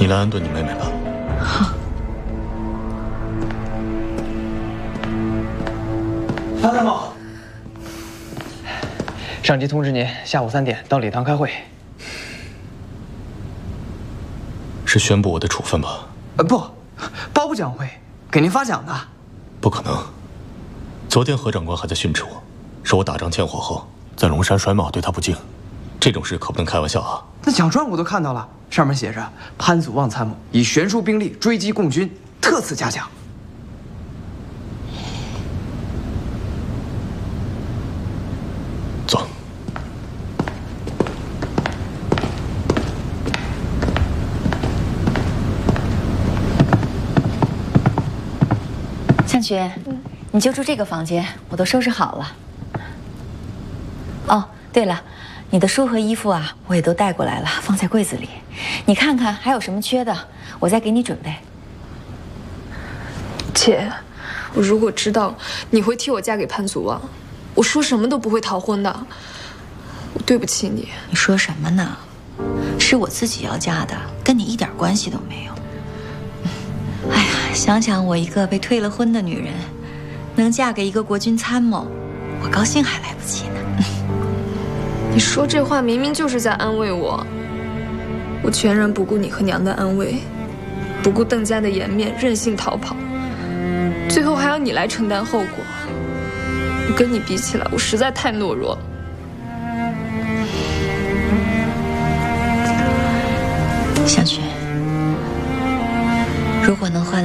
你来安顿你妹妹吧。 好。 潘参谋， 上级通知您，下午3点到礼堂开会。 是宣布我的处分吧？ 不，褒不奖会，给您发奖的。 不可能！昨天何长官还在训斥我，说我打仗欠火后在龙山摔帽，对他不敬。这种事可不能开玩笑啊！ 那奖状我都看到了，上面写着潘祖望参谋以悬殊兵力追击共军，特此嘉奖。 走。 向群，你就住这个房间，我都收拾好了。哦，对了，你的书和衣服啊，我也都带过来了，放在柜子里。你看看还有什么缺的，我再给你准备。 姐，我如果知道你会替我嫁给潘祖望，我说什么都不会逃婚的。我对不起你。 你说什么呢？是我自己要嫁的，跟你一点关系都没有。哎呀，想想我一个被退了婚的女人，能嫁给一个国军参谋，我高兴还来不及呢。 你说这话明明就是在安慰我，我全然不顾你和娘的安慰，不顾邓家的颜面，任性逃跑，最后还要你来承担后果。我跟你比起来，我实在太懦弱了。 向群，如果能换